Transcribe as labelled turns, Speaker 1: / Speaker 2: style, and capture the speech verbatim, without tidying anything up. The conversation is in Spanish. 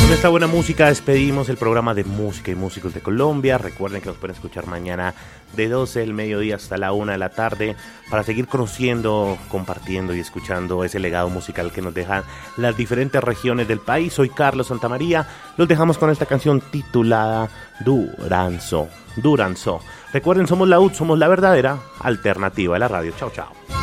Speaker 1: Con esta buena música despedimos el programa de Música y Músicos de Colombia. Recuerden que nos pueden escuchar mañana de doce del mediodía hasta la una de la tarde para seguir conociendo, compartiendo y escuchando ese legado musical que nos dejan las diferentes regiones del país. Soy Carlos Santamaría. Los dejamos con esta canción titulada Duranzo. Duranzo. Recuerden, somos la U T, somos la verdadera alternativa de la radio. Chao, chao.